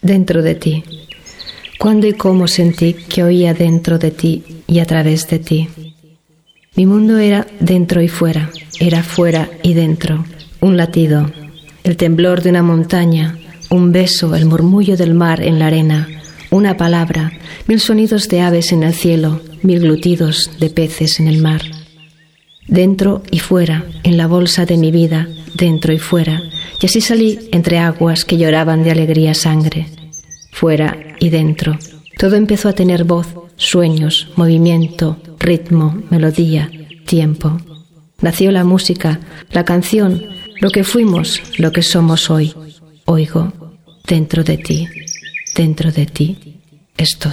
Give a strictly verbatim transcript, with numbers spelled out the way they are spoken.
dentro de ti. ¿Cuándo y cómo sentí que oía dentro de ti y a través de ti? Mi mundo era dentro y fuera, era fuera y dentro. Un latido, el temblor de una montaña, un beso, el murmullo del mar en la arena, una palabra, mil sonidos de aves en el cielo, mil glutidos de peces en el mar. Dentro y fuera, en la bolsa de mi vida, dentro y fuera, y así salí entre aguas que lloraban de alegría sangre. Fuera y dentro, todo empezó a tener voz, sueños, movimiento, ritmo, melodía, tiempo. Nació la música, la canción, lo que fuimos, lo que somos hoy. Oigo, dentro de ti, dentro de ti, estoy.